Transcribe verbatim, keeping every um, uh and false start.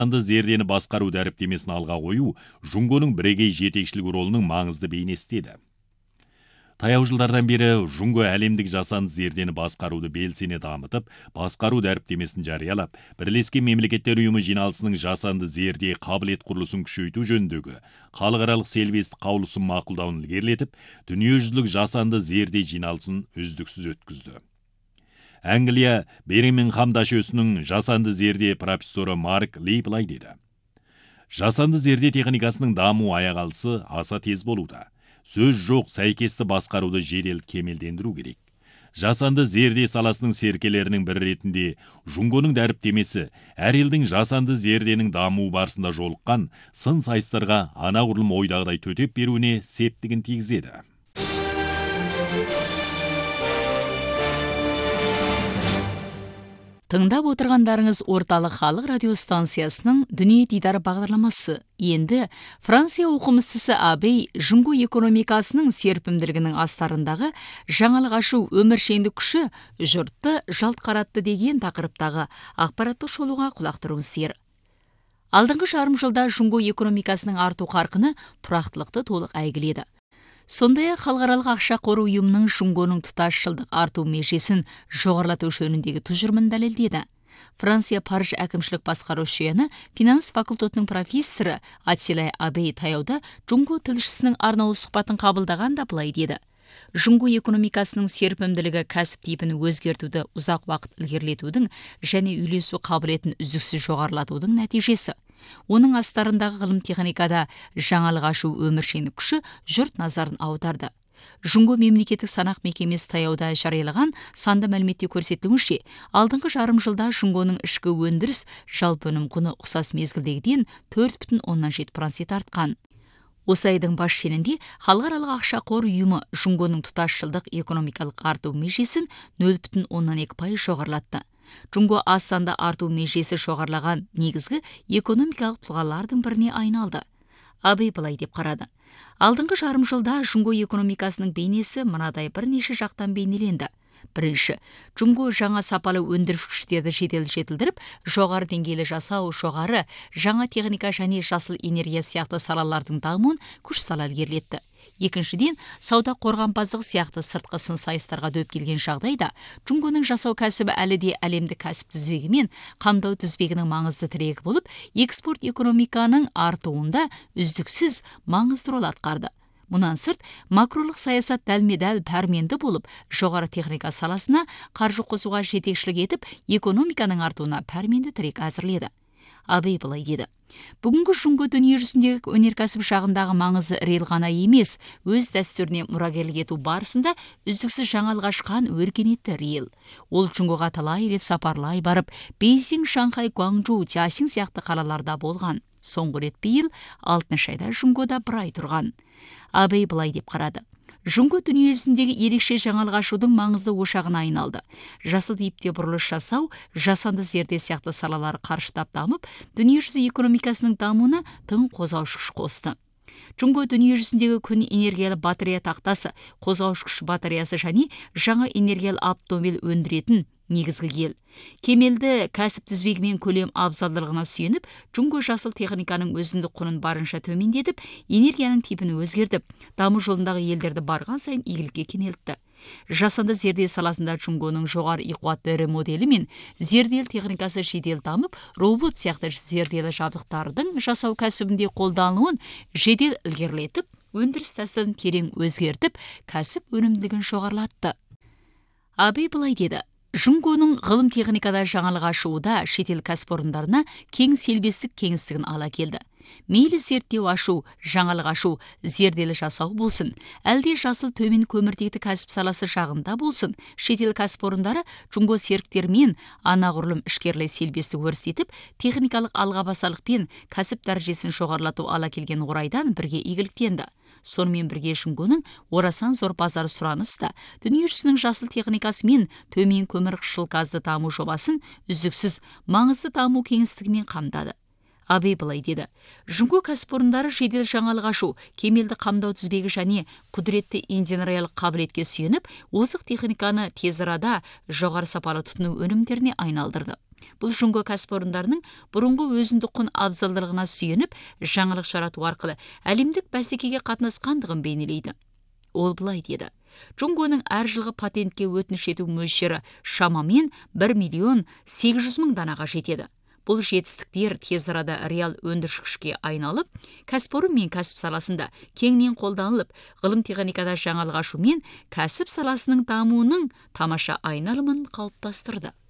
жасанды зердені басқару дәріптемесін алға қою Жунгоның бірегей жетекшілік ролының маңызды бейнесі еді. Таяу жылдардан бері Жунго әлемдік жасанды зердені басқаруды белсене дамытып, басқару дәріптемесін жариялап, Бірлескен Мемлекеттер Ұйымы жиналысының жасанды зерде қабілет құрылысын күшейту жөніндегі халықаралық сервестік қаулысын мақұлдауын ілгерілетіп, дүниежүзілік жасанды зерде жиналысын үздіксіз өткізді. Англия Бирмингем дашөсінің жасанды зерде профессоры Марк Ли былай деді: жасанды зерде техникасының даму аяқалысы аса тез болуда. Сөз жоқ, сәйкесті басқаруды жедел кемелдендіру керек. Жасанды зерде саласының серкелерінің бірі ретінде Жунгоның дәріптемесі әр елдің жасанды зерденің дамуы барысында жолыққан сын сайыстарға анағұрлым ойдағыдай төтеп беруіне септігін тигізеді. Тыңдап отырғандарыңыз орталық халық радиостанциясының Дүние дидары бағдарламасы. Енді Франция оқымыстысы Абей Жунго экономикасының серпімділігінің астарындағы жаңалық ашу өміршеңдік күші жұртты жалт қаратты деген тақырыптағы ақпараттық шолуға құлақ тұрыңыздар. Алдыңғы жарым жылда Жунго экономикасының арту қарқыны тұрақтылықты толық әйгіледі. Сондай-ақ халықаралық ақша қоры ұйымының Жунгоның тұтас жылдық арту межесін жоғарылату жөніндегі тұжырымын дәлелдеді. Франция Париж әкімшілік басқару жүйені финанс факультетінің профессоры Атилай Абей таяуда Жунго тілшісінің арнаулы сұхбатын қабылдағанда былай деді: Жунго экономикасының серпімділігі кәсіп типін өзгертуді ұзақ уақыт ілгерілетудің және үйлесу қабілетін үздіксіз жоғарылатудың нәтижесі. Оның астарындағы ғылым техникада жаңалық ашу өміршеңдік күші жұрт назарын аударды. Жунго мемлекеттік санақ мекемесі таяуда жариялаған санды мәліметте көрсетілуінше, алдыңғы жарым жылда Жунгоның ішкі өндіріс жалпы өнім құны ұқсас мезгілдегіден төрт бүтін оннан жеті процент артқан. Осы айдың бас шенінде халықаралық ақша қоры ұйымы Жунгоның тұтас жылдық экономикалық арту межесін нөл бүтін оннан екі пайыз жоғарылатты. Жунго аз санда арту межесі жоғарылаған негізгі экономикалық тұлғалардың біріне айналды. Абей былай деп қарады: алдыңғы жарым жылда Жунго экономикасының бейнесі мынадай бірнеше жақтан бейнеленді. Бірінші, Жунго жаңа сапалы өндіріс күштерді жедел жетілдіріп, жоғары деңгейлі жасау, жоғары, жаңа техника және жасыл энергия сияқты салалардың дамуын күш сала ілгерілетті. Екіншіден, сауда қорғанпаздығы сияқты сыртқы сын сайыстарға дөп келген жағдайда, Жунгоның жасау кәсібі әлі де әлемдік кәсіп тізбегі мен қамдау тізбегінің маңызды тірегі болып, экспорт экономиканың артуында үздіксіз маңызды рол атқарды. Мұнан сырт, макролық саясат дәлме-дәл пәрменді болып, жоғары техника саласына қаржы қосуға жетекшілік етіп, экономиканың артуына пәрменді тірек әзірледі. Абей былай деді: бүгінгі Жунго дүниежүзіндегі өнеркәсіп жағындағы маңызы рел ғана емес, өз дәстүріне мұрагерлік ету барысында үздіксіз жаңалық ашқан өркениетті рел. Ол Жунгоға талай рет сапарлай барып, Бейжің, Шанхай, Гуанчжоу, Тяньшань сияқты қалаларда болған. Соңғы рет биыл алтыншы айда Жунгода бір ай тұрған. Абей былай деп қарады: Жунго дүниежүзіндегі ерекше жаңалық ашудың маңызды ошағына айналды. Жасыл типте бұрылыс жасау, жасанды зерде сияқты салалар қарыштап дамып, дүниежүзі экономикасының дамуына тың қозғаушы күш қосты. Жунго дүниежүзіндегі күн энергиялы батарея тақтасы, қозғаушы күш батареясы және жаңа энергиялы автомобиль өндіретін негізгі ел. Кемелді кәсіп тізбегімен көлем абзалдылығына сүйеніп, Жунго жасыл техниканың өзіндік құнын барынша төмендетіп, энергияның типін өзгертіп, даму жолындағы елдерді барған сайын игілікке кенелтті. Жасанды зерде саласында Жунгоның жоғары қуатты ірі моделі мен зерделі техникасы жедел дамып, робот сияқты зерделі жабдықтардың жасау кәсібінде қолданылуын жедел ілгерілетіп, өндіріс тәсілін терең өзгертіп, кәсіп өнімділігін жоғарылатты. Абей былай деді: Жунгоның ғылым техникада жаңалық ашуында шетел кәсіпорындарына кең селбестік кеңістігін ала келді. Мейлі зерттеу ашу, жаңалық ашу, зерделі жасау болсын, әлде жасыл төмен көміртекті кәсіп саласы жағында болсын, шетел кәсіпорындары Жунго серіктермен анағұрлым ішкерлі селбестік өрістетіп, техникалық алғабасарлықпен кәсіп дәрежесін жоғарылату ала келген орайдан бірге игіліктенді. Сонымен бірге Жунгоның орасан зор базар сұранысы да дүниежүзінің жасыл техникасы мен төмен көмірқышқыл газды даму жобасын үздіксіз маңызды даму кеңістігімен қамтады. Абей былай деді: Жунго кәсіпорындары жедел жаңалық ашу, кемелді қамдау тізбегі және құдіретті инженериялық қабілетке сүйеніп, озық техниканы тез арада жоғары сапалы тұтыну өнімдеріне айналдырды. Бұл жұңго кәсіпорындарының бұрынғы өзіндік құн абзалдылығына сүйеніп, жаңалық жарату арқылы әлемдік бәсекеге қатынасқандығын бейнелейді. Ол былай деді: Жұңгоның әр жылғы патентке өтініш ету мөлшері шамамен бір миллион сегіз жүз мың данаға жетеді. Бұл жетістіктер тез арада реал өндіріш күшке айналып, кәсіпорын мен кәсіп саласында кеңінен қолданылып, ғылым техникада жаңалық ашу мен кәсіп саласының дамуының тамаша айналымын қалыптастырды.